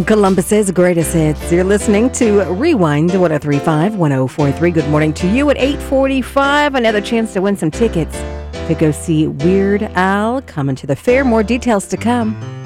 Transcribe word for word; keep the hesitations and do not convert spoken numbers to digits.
Columbus's greatest hits. You're listening to Rewind one oh three point five, one oh four point three. Good morning to you at eight forty-five. Another chance to win some tickets to go see Weird Al coming to the fair. More details to come.